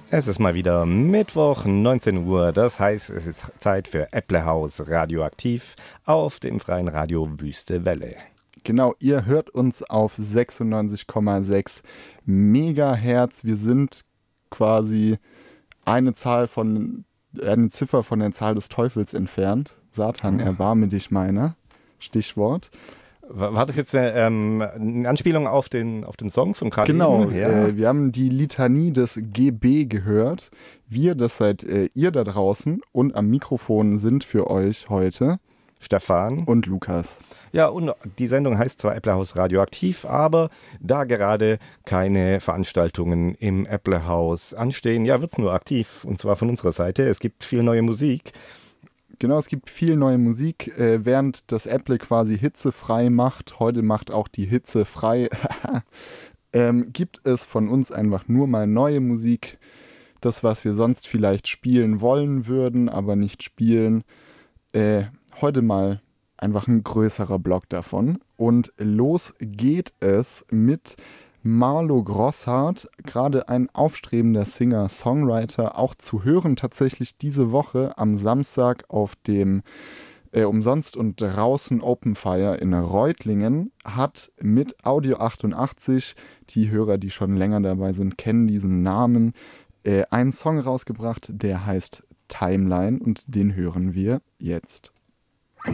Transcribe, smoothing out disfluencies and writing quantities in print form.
Es ist mal wieder Mittwoch, 19 Uhr. Das heißt, es ist Zeit für Äpplehaus Radioaktiv auf dem freien Radio Wüste Welle. Genau, ihr hört uns auf 96,6 Megahertz. Wir sind quasi eine Ziffer von der Zahl des Teufels entfernt. Satan, erbarme dich meiner. Stichwort. War das jetzt eine Anspielung auf den Song von gerade Genau, eben? Ja. wir haben die Litanie des GB gehört. Wir, das seid ihr da draußen, und am Mikrofon sind für euch heute Stefan und Lukas. Ja, und die Sendung heißt zwar Äpplehaus Radioaktiv, aber da gerade keine Veranstaltungen im Äpplehaus anstehen, ja, wird es nur aktiv, und zwar von unserer Seite. Es gibt viel neue Musik. Genau, es gibt viel neue Musik, während das Apple quasi hitzefrei macht. Heute macht auch die Hitze frei. Gibt es von uns einfach nur mal neue Musik. Das, was wir sonst vielleicht spielen wollen würden, aber nicht spielen. Heute mal einfach ein größerer Block davon. Und los geht es mit Marlo Grosshardt, gerade ein aufstrebender Singer-Songwriter, auch zu hören tatsächlich diese Woche am Samstag auf dem Umsonst und draußen Open Fire in Reutlingen, hat mit Audio 88, die Hörer, die schon länger dabei sind, kennen diesen Namen, einen Song rausgebracht, der heißt Timeline, und den hören wir jetzt.